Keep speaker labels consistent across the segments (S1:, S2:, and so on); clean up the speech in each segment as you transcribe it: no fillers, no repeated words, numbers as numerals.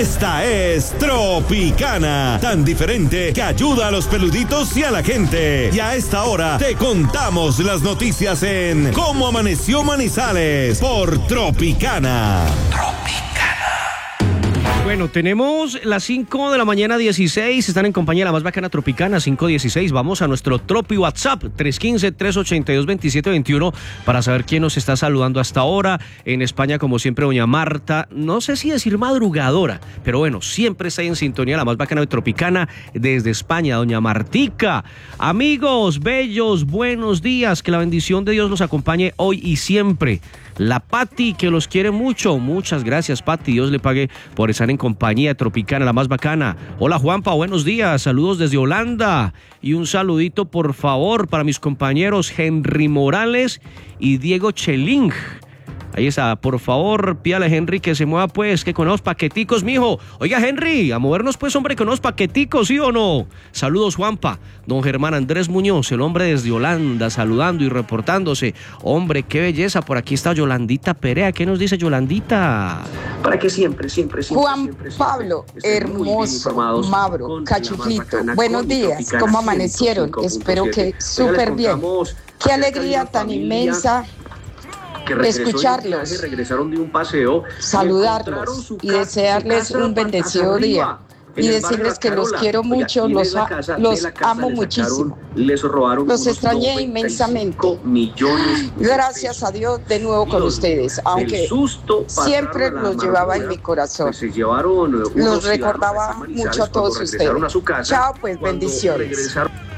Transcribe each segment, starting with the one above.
S1: Esta es Tropicana, tan diferente que ayuda a los peluditos y a la gente. Y a esta hora te contamos las noticias en Cómo Amaneció Manizales por Tropicana.
S2: Bueno, tenemos las 5 de la mañana 16, están en compañía de la más bacana Tropicana, 5:16. Vamos a nuestro Tropi WhatsApp, 315-382-2721, para saber quién nos está saludando hasta ahora. En España, como siempre, doña Marta, no sé si decir madrugadora, pero bueno, siempre está ahí en sintonía la más bacana de Tropicana desde España, doña Martica. Amigos, bellos, buenos días, que la bendición de Dios los acompañe hoy y siempre. La Pati, que los quiere mucho. Muchas gracias, Pati. Dios le pague por estar en compañía de Tropicana, la más bacana. Hola, Juanpa, buenos días. Saludos desde Holanda. Y un saludito, por favor, para mis compañeros Henry Morales y Diego Cheling. Ahí está, por favor, pídale a Henry que se mueva, pues, que con unos paqueticos, mijo. Oiga, Henry, a movernos, pues, hombre, con unos paqueticos, ¿sí o no? Saludos, Juanpa. Don Germán Andrés Muñoz, el hombre desde Holanda, saludando y reportándose. Hombre, qué belleza, por aquí está Yolandita Perea. ¿Qué nos dice Yolandita?
S3: Para que siempre.
S4: Juan Pablo, hermoso, Mabro, Cachuflito, buenos días, ¿cómo amanecieron? Espero que súper bien. Qué alegría tan inmensa escucharlos,
S3: regresaron de un paseo,
S4: saludarlos y desearles un bendecido día y decirles que los quiero mucho, los amo muchísimo, los extrañé inmensamente. Gracias a Dios de nuevo con ustedes, aunque siempre los llevaba en mi corazón, los recordaba mucho a todos ustedes. Chao, pues, bendiciones.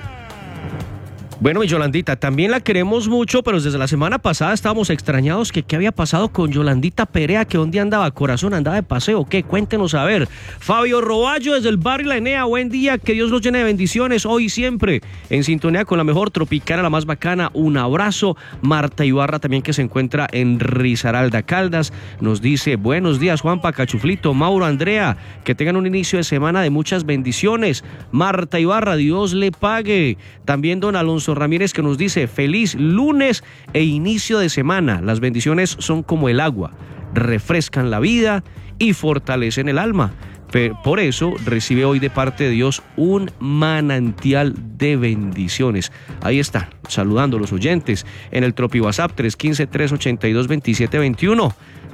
S2: Bueno, mi Yolandita, también la queremos mucho, pero desde la semana pasada estábamos extrañados que qué había pasado con Yolandita Perea, que dónde andaba, corazón, andaba de paseo, ¿qué? Cuéntenos a ver. Fabio Roballo desde el barrio La Enea, buen día, que Dios los llene de bendiciones hoy y siempre, en sintonía con la mejor Tropicana, la más bacana, un abrazo. Marta Ibarra también, que se encuentra en Risaralda, Caldas, nos dice, buenos días, Juanpa, Cachuflito, Mauro, Andrea, que tengan un inicio de semana de muchas bendiciones. Marta Ibarra, Dios le pague. También don Alonso Ramírez, que nos dice feliz lunes e inicio de semana. Las bendiciones son como el agua, refrescan la vida y fortalecen el alma. Por eso recibe hoy de parte de Dios un manantial de bendiciones. Ahí está, saludando a los oyentes en el Tropi WhatsApp 315-382-2721.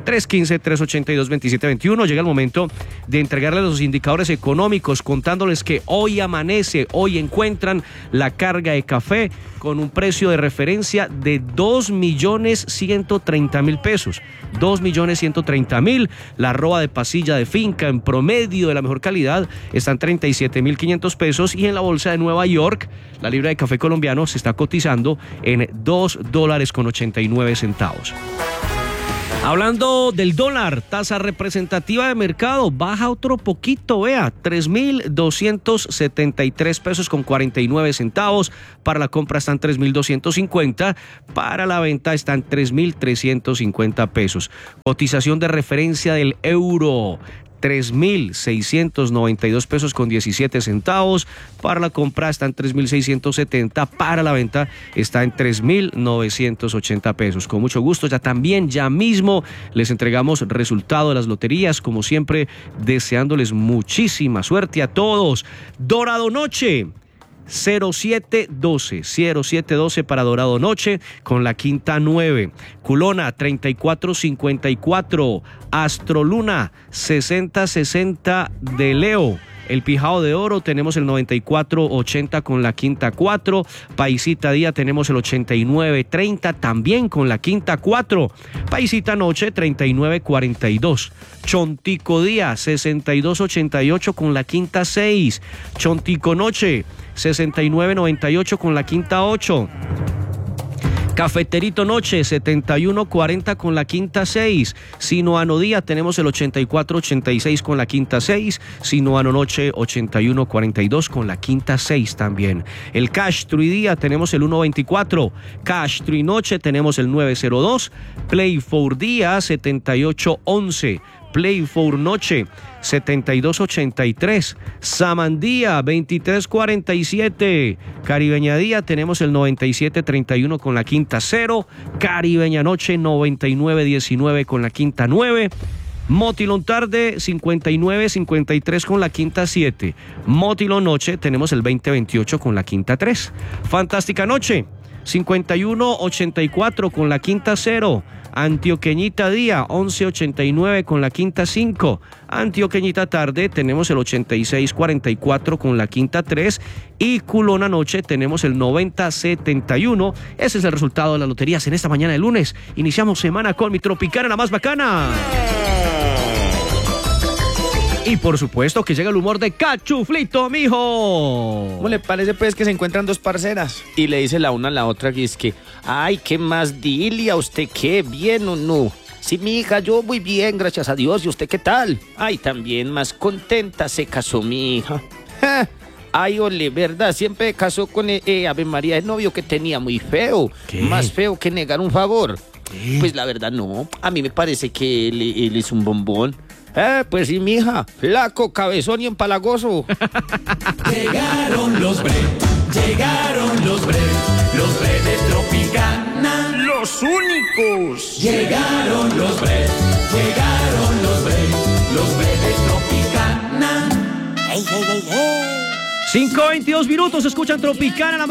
S2: 315-382-2721. Llega el momento de entregarles los indicadores económicos, contándoles que hoy amanece, hoy encuentran la carga de café con un precio de referencia de 2.130.000 pesos. 2.130.000. La arroba de pasilla de finca en promedio de la mejor calidad está en 37.500 pesos, y en la bolsa de Nueva York la libra de café colombiano se está cotizando en $2.89. Hablando del dólar, tasa representativa de mercado, baja otro poquito, vea, 3.273 pesos con 49 centavos. Para la compra están 3.250, para la venta están 3.350 pesos. Cotización de referencia del euro, 3.692 pesos con 17 centavos. Para la compra está en 3.670, para la venta está en 3.980 pesos. Con mucho gusto, ya mismo les entregamos resultado de las loterías, como siempre, deseándoles muchísima suerte a todos. Dorado Noche, 0712 para Dorado Noche con la quinta 9. Culona 3454. Astroluna 6060 de Leo. El Pijao de Oro tenemos el 9480 con la quinta 4. Paisita Día tenemos el 8930 también con la quinta 4. Paisita Noche 3942. Chontico Día 6288 con la quinta 6. Chontico Noche 6998 con la quinta 8. Cafeterito Noche 7140 con la quinta 6. Sinoano Día tenemos el 8486 con la quinta 6. Sinoano Noche 8142 con la quinta 6 también. El Cash True Día tenemos el 124. Cash True Noche tenemos el 902. Play for Día 7811. Play for Noche 7283, Samandía 2347, Caribeña Día tenemos el 9731 con la quinta 0, Caribeña Noche 9919 con la quinta 9, Motilón tarde 59-53 con la quinta 7. Motilón noche tenemos el 20-28 con la quinta 3. Fantástica noche 51-84 con la quinta 0. Antioqueñita día 11-89 con la quinta 5. Antioqueñita tarde tenemos el 86-44 con la quinta 3. Y Culona noche tenemos el 90-71. Ese es el resultado de las loterías en esta mañana de lunes. Iniciamos semana con mi Tropicana, la más bacana. Y por supuesto que llega el humor de Cachuflito, mijo.
S5: ¿Cómo le parece pues que se encuentran dos parceras? Y le dice la una a la otra que es que, ay, ¿qué más, Dilia? ¿Usted qué? ¿Bien o no? Sí, mi hija, yo muy bien, gracias a Dios. ¿Y usted qué tal? Ay, también más contenta se casó mi hija. Ay, ole, ¿verdad? Siempre casó con Ave María, el novio que tenía muy feo.
S2: ¿Qué?
S5: Más feo que negar un favor.
S2: ¿Qué?
S5: Pues la verdad no. A mí me parece que él es un bombón. Pues sí, mija, flaco, cabezón y empalagoso.
S6: Llegaron los bre de Tropicana.
S5: ¡Los únicos!
S6: Llegaron los bre de Tropicana.
S2: 5:22 minutos, escuchan Tropicana, la